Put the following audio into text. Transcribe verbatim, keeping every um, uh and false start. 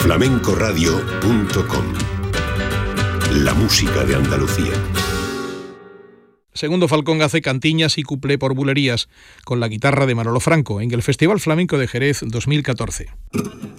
flamenco radio punto com. La música de Andalucía. Segundo Falcón hace cantiñas y cuplé por bulerías con la guitarra de Manolo Franco en el Festival Flamenco de Jerez dos mil catorce.